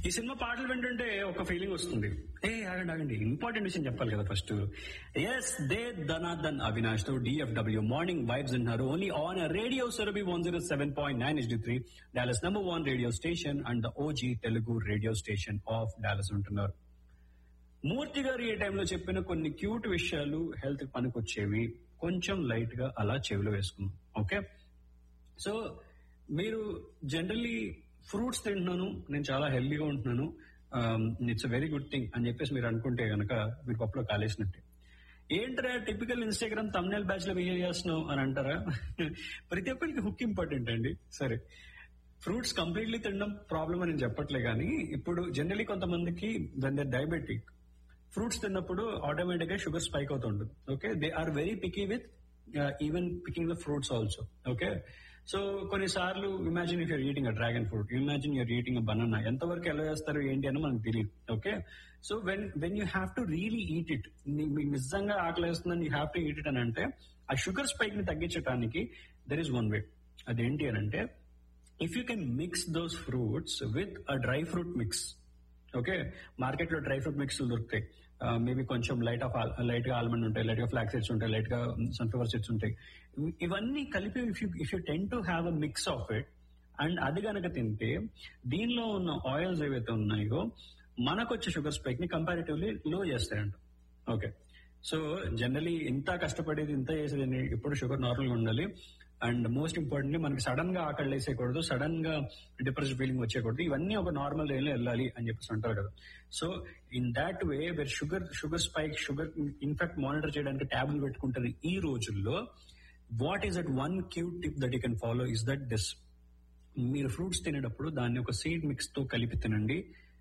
ఈ సినిమా పాటలు వింటుంటే ఒక ఫీలింగ్ వస్తుంది. ఆగండి ఆగండి, ఇంపార్టెంట్ విషయం చెప్పాలి కదా ఫస్ట్. ఎస్, దే ధనార్దన్ అవినాష్ తో DFW మార్నింగ్ వైబ్స్ అంటున్నారు. Only on radio Surabhi 107.9 HD3, Dallas #1 radio station and the OG Telugu radio station of Dallas ఉంటున్నారు. మూర్తి గారు ఈ టైంలో చెప్పిన కొన్ని క్యూట్ విషయాలు హెల్త్ కి పనికొచ్చేవి కొంచెం లైట్ గా అలా చెవిలో వేసుకుందాం. ఓకే, సో మీరు జనరల్లీ ఫ్రూట్స్ తింటున్నాను, నేను చాలా హెల్దీగా ఉంటున్నాను, it's a very good thing అని చెప్పేసి మీరు అనుకుంటే గనక మీరు పప్పులో కాలేసినట్టే. ఏంట్రా టిపికల్ ఇన్స్టాగ్రామ్ తమ్నెల్ బ్యాచ్ లో బిహేవ్ చేస్తున్నావు అని అంటారా? ప్రతి ఒక్కరికి హుక్ ఇంపార్టెంట్ అండి. సరే, ఫ్రూట్స్ కంప్లీట్లీ తినడం ప్రాబ్లం అని నేను చెప్పట్లే, కానీ ఇప్పుడు జనరలీ కొంతమందికి వెన్ దే డయాబెటిక్ ఫ్రూట్స్ తిన్నప్పుడు ఆటోమేటిక్ గా షుగర్ స్పైక్ అవుతుంటుంది. Okay, they are very picky with even picking the fruits also. Okay, so కొన్నిసార్లు imagine if you're eating a dragon fruit, imagine you're eating a banana, ఎంతవరకు ఎలా చేస్తారు ఏంటి అని మనకు తెలియదు. Okay, so when you have to really eat it, మీకు నిజంగా ఆకలి వేస్తుందని you have to eat it అని అంటే, ఆ షుగర్ స్పైక్ ని తగ్గించడానికి దెర్ ఇస్ వన్ వే. అదేంటి అని అంటే, if you can mix those fruits with a dry fruit mix. Okay, market లో డ్రై ఫ్రూట్ మిక్స్ దొరుకుతాయి. మేబీ కొంచెం లైట్ గా ఆల్మండ్ ఉంటాయి, లైట్ గా ఫ్లాక్ సీడ్స్ ఉంటాయి, లైట్ గా సన్ఫ్లవర్ సీడ్స్ ఉంటాయి. ఇవన్నీ కలిపి if you ten to have a mix of it and అది గనక తింటే దీనిలో ఉన్న ఆయిల్స్ ఏవైతే ఉన్నాయో మనకు వచ్చే షుగర్ స్పైక్ ని కంపారిటివ్లీ లో చేస్తాయంట. ఓకే, సో జనరలీ ఇంత కష్టపడేది ఇంత చేసేది ఇప్పుడు షుగర్ నార్మల్ గా ఉండాలి. అండ్ మోస్ట్ ఇంపార్టెంట్లీ మనకి సడన్ గా ఆకలి వేసేయకూడదు, సడన్ గా డిప్రెషన్ ఫీలింగ్ వచ్చేయకూడదు. ఇవన్నీ ఒక నార్మల్ రేంజ్ లో వెళ్ళాలి అని చెప్పేసి అంటారు కదా. So in that way where sugar spike, sugar in fact monitor చేయడానికి ట్యాబ్లు పెట్టుకుంటారు ఈ రోజుల్లో. What is that one cute tip that you can follow is that this: మీరు ఫ్రూట్స్ తినేటప్పుడు దాన్ని ఒక సీడ్ మిక్స్ తో కలిపి తినండి.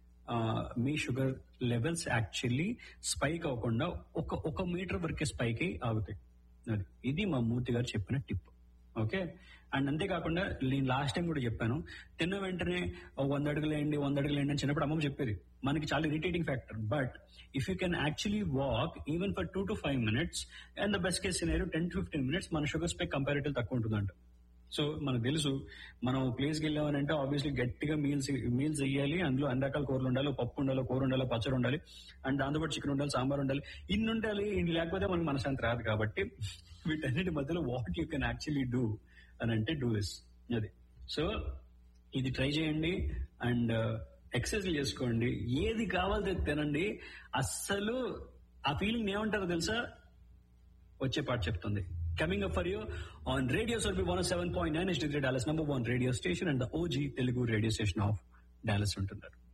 మీ షుగర్ లెవెల్స్ యాక్చువల్లీ స్పైక్ అవ్వకుండా ఒక మీటర్ వరకే స్పైక్ అయి ఆగుతాయి. ఇది మా మూర్తి గారు చెప్పిన టిప్. ఓకే, అండ్ అంతేకాకుండా నేను లాస్ట్ టైం కూడా చెప్పాను, తిన్న వెంటనే 100 అడుగులు వేయండి 100 అడుగులు వేయండి అని చిన్నప్పుడు అమ్మ చెప్పేది. మనకి చాలా irritating factor. But if you can actually walk even for 2 to 5 minutes and the best case scenario 10 to 15 minutes మన షుగర్ స్పైక్ కంపారిటివ్ తక్కువ ఉంటుందంట. సో మనకు తెలుసు, మనం ప్లేస్కి వెళ్ళామనంటే ఆబ్వియస్లీ గట్టిగా మీల్స్ వేయాలి, అందులో అన్ని రకాల కూరలు ఉండాలి, పప్పు ఉండాలి, కూర ఉండాలి, పచ్చడి ఉండాలి, అండ్ దాంతోపాటు చికెన్ ఉండాలి, సాంబార్ ఉండాలి, ఇన్ని ఉండాలి. ఇన్ని లేకపోతే మనకి మనశాంతి రాదు. కాబట్టి వీటన్నిటి మధ్యలో what you can actually do అని అంటే డూ దిస్. అది సో ఇది ట్రై చేయండి అండ్ ఎక్సర్సైజ్ చేసుకోండి, ఏది కావాలో తినండి. అస్సలు ఆ ఫీలింగ్ ఏమంటారో తెలుసా? వచ్చే పాట చెప్తుంది. Coming up for you on Radio Surabhi 107.9 HD3, Dallas #1 radio station and the OG Telugu radio station of Dallas ఉంటున్నారు.